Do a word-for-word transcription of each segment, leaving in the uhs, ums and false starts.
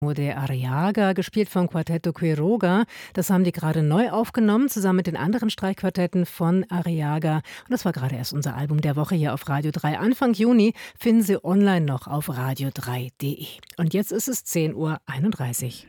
De Arriaga, gespielt vom Quartetto Quiroga. Das haben die gerade neu aufgenommen, zusammen mit den anderen Streichquartetten von Arriaga. Und das war gerade erst unser Album der Woche hier auf Radio drei. Anfang Juni finden Sie online noch auf radio drei punkt de. Und jetzt ist es zehn Uhr einunddreißig.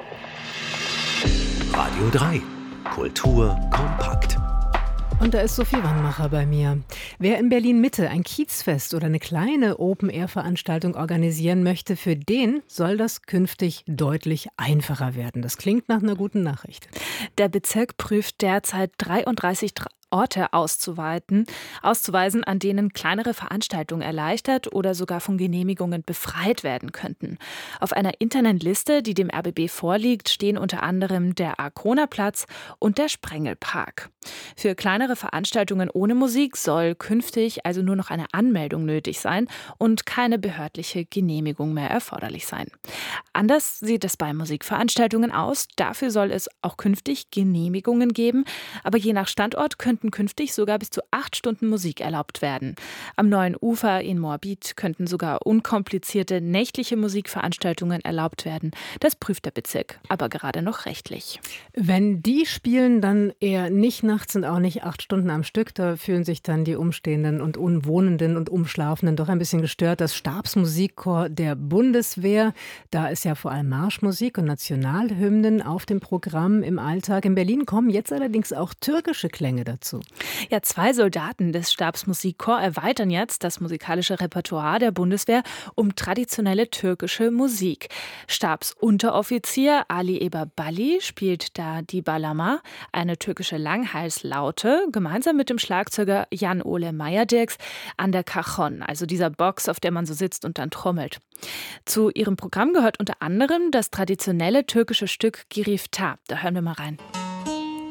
Radio drei. Kultur kompakt. Und da ist Sophie Wannmacher bei mir. Wer in Berlin-Mitte ein Kiezfest oder eine kleine Open-Air-Veranstaltung organisieren möchte, für den soll das künftig deutlich einfacher werden. Das klingt nach einer guten Nachricht. Der Bezirk prüft derzeit dreiunddreißig Orte auszuweiten, auszuweisen, an denen kleinere Veranstaltungen erleichtert oder sogar von Genehmigungen befreit werden könnten. Auf einer internen Liste, die dem R B B vorliegt, stehen unter anderem der Arkonerplatz und der Sprengelpark. Für kleinere Veranstaltungen ohne Musik soll künftig also nur noch eine Anmeldung nötig sein und keine behördliche Genehmigung mehr erforderlich sein. Anders sieht es bei Musikveranstaltungen aus. Dafür soll es auch künftig Genehmigungen geben, aber je nach Standort könnten künftig sogar bis zu acht Stunden Musik erlaubt werden. Am Neuen Ufer in Moabit könnten sogar unkomplizierte nächtliche Musikveranstaltungen erlaubt werden. Das prüft der Bezirk aber gerade noch rechtlich. Wenn die spielen, dann eher nicht nachts und auch nicht acht Stunden am Stück. Da fühlen sich dann die Umstehenden und Umwohnenden und Umschlafenden doch ein bisschen gestört. Das Stabsmusikchor der Bundeswehr, da ist ja vor allem Marschmusik und Nationalhymnen auf dem Programm im Alltag. In Berlin kommen jetzt allerdings auch türkische Klänge dazu. Ja, zwei Soldaten des Stabsmusikchor erweitern jetzt das musikalische Repertoire der Bundeswehr um traditionelle türkische Musik. Stabsunteroffizier Ali Eberbali spielt da die Balama, eine türkische Langhalslaute, gemeinsam mit dem Schlagzeuger Jan-Ole Meyerdirks an der Cajon, also dieser Box, auf der man so sitzt und dann trommelt. Zu ihrem Programm gehört unter anderem das traditionelle türkische Stück Girifta. Da hören wir mal rein.